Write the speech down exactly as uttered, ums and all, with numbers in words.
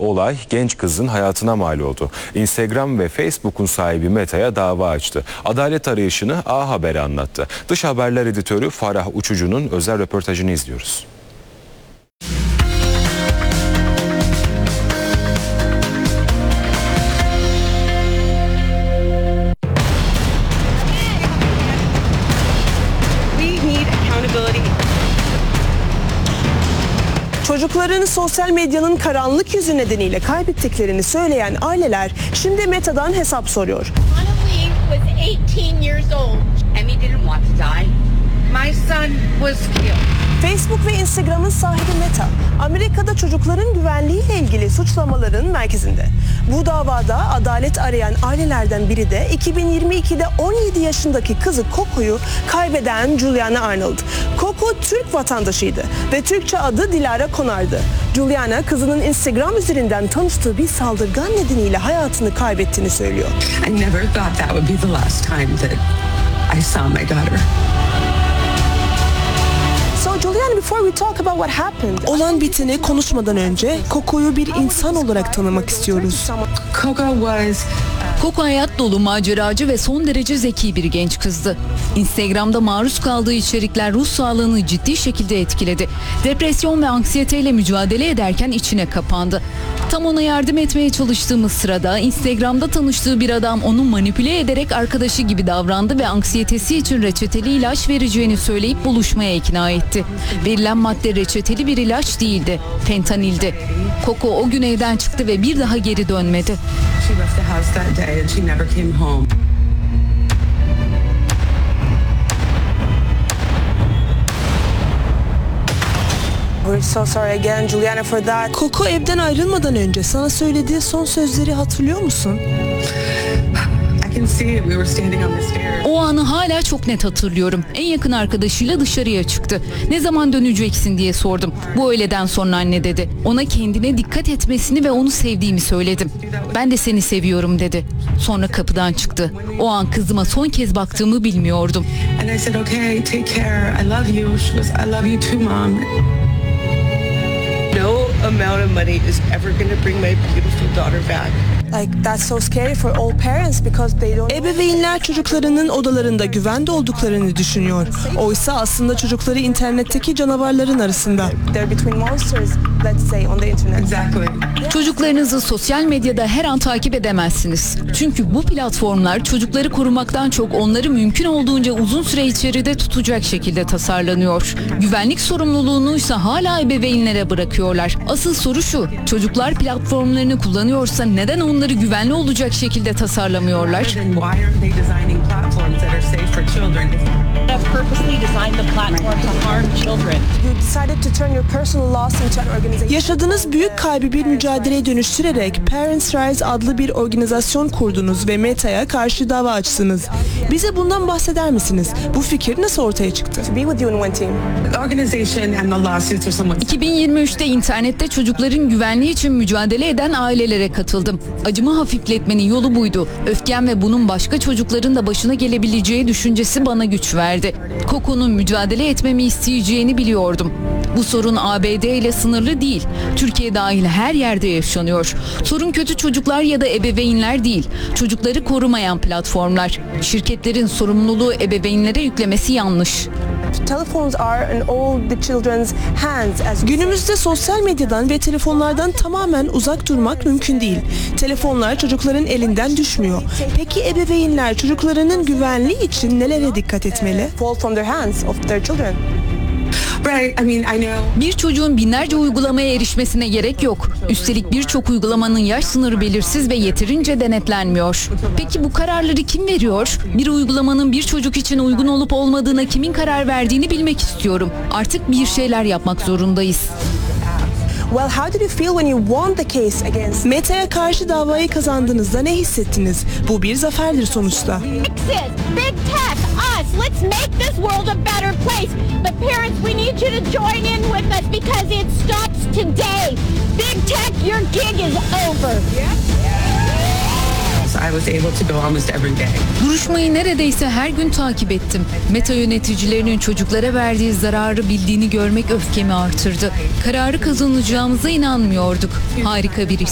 olay genç kızın hayatına mal oldu. Instagram ve Facebook'un sahibi Meta'ya dava açtı. Adalet arayışını A Haber'e anlattı. Dış haberler editörü Farah Uçucu'nun özel röportajını izliyoruz. Çocuklarını sosyal medyanın karanlık yüzü nedeniyle kaybettiklerini söyleyen aileler şimdi Meta'dan hesap soruyor. Facebook ve Instagram'ın sahibi Meta, Amerika'da çocukların güvenliğiyle ilgili suçlamaların merkezinde. Bu davada adalet arayan ailelerden biri de iki bin yirmi ikide on yedi yaşındaki kızı Coco'yu kaybeden Juliana Arnold. Coco Türk vatandaşıydı ve Türkçe adı Dilara Konar'dı. Juliana kızının Instagram üzerinden tanıştığı bir saldırgan nedeniyle hayatını kaybettiğini söylüyor. I never thought that would be the last time that I saw my daughter. Olan biteni konuşmadan önce Coco'yu bir insan olarak tanımak istiyoruz. Coco was Coco hayat dolu, maceracı ve son derece zeki bir genç kızdı. Instagram'da maruz kaldığı içerikler ruh sağlığını ciddi şekilde etkiledi. Depresyon ve anksiyeteyle mücadele ederken içine kapandı. Tam ona yardım etmeye çalıştığımız sırada Instagram'da tanıştığı bir adam onu manipüle ederek arkadaşı gibi davrandı ve anksiyetesi için reçeteli ilaç vereceğini söyleyip buluşmaya ikna etti. Verilen madde reçeteli bir ilaç değildi, fentanildi. Coco o gün evden çıktı ve bir daha geri dönmedi. she left the house that day and she never came home. We're so sorry again, Juliana, for that. Coco evden ayrılmadan önce sana söylediği son sözleri hatırlıyor musun? I can see it. We were standing on the stairs. O anı hala çok net hatırlıyorum. En yakın arkadaşıyla dışarıya çıktı. Ne zaman döneceksin diye sordum. Bu öğleden sonra anne dedi. Ona kendine dikkat etmesini ve onu sevdiğimi söyledim. Ben de seni seviyorum dedi. Sonra kapıdan çıktı. O an kızıma son kez baktığımı bilmiyordum. And I said, okay, take care. I love you. She was, I love you too, Mom. No amount of money is ever going to bring my beautiful daughter back. Like that's so scary for all parents because they don't. Ebeveynler çocuklarının odalarında güvende olduklarını düşünüyor. Oysa aslında çocukları internetteki canavarların arasında. They're between monsters, let's say, on the internet. Exactly. Çocuklarınızı sosyal medyada her an takip edemezsiniz. Çünkü bu platformlar çocukları korumaktan çok onları mümkün olduğunca uzun süre içeride tutacak şekilde tasarlanıyor. Güvenlik sorumluluğunu ise hala ebeveynlere bırakıyorlar. Asıl soru şu: çocuklar platformlarını kullanıyorsa neden onları güvenli olacak şekilde tasarlamıyorlar? Then why aren't they designing platforms that are safe for children? Have purposely designed the platform to harm children. You decided to turn your personal loss into an organization. Yaşadığınız büyük kaybı bir mücadeleye dönüştürerek Parents Rise adlı bir organizasyon kurdunuz ve Meta'ya karşı dava açtınız. Bize bundan bahseder misiniz? Bu fikir nasıl ortaya çıktı? To be with you in one team. The organization and the lawsuits are somewhat. iki bin yirmi üçte internette çocukların güvenliği için mücadele eden ailelere katıldım. Acımı hafifletmenin yolu buydu. Öfkem ve bunun başka çocukların da başına gelebileceği düşüncesi bana güç verdi. Coco'nun mücadele etmemi isteyeceğini biliyordum. Bu sorun A B D ile sınırlı değil. Türkiye dahil her yerde yaşanıyor. Sorun kötü çocuklar ya da ebeveynler değil. Çocukları korumayan platformlar. Şirketlerin sorumluluğu ebeveynlere yüklemesi yanlış. Günümüzde sosyal medyadan ve telefonlardan tamamen uzak durmak mümkün değil. Telefonlar çocukların elinden düşmüyor. Peki ebeveynler çocuklarının güvenliği için nelere dikkat etmeli? Right. I mean, I know. Bir çocuğun binlerce uygulamaya erişmesine gerek yok. Üstelik birçok uygulamanın yaş sınırı belirsiz ve yeterince denetlenmiyor. Peki bu kararları kim veriyor? Bir uygulamanın bir çocuk için uygun olup olmadığına kimin karar verdiğini bilmek istiyorum. Artık bir şeyler yapmak zorundayız. Well, how did you feel when you won the case against Meta'ya karşı davayı kazandığınızda ne hissettiniz? Bu bir zaferdir sonuçta. Big tech, us, let's make this world a better place. But parents, we need you to join in with us because it stops today. Big tech, your gig is over. I was able to go almost every day. Duruşmayı neredeyse her gün takip ettim. Meta yöneticilerinin çocuklara verdiği zararı bildiğini görmek öfkemi artırdı. Kararı kazanacağımıza inanmıyorduk. Harika bir iş.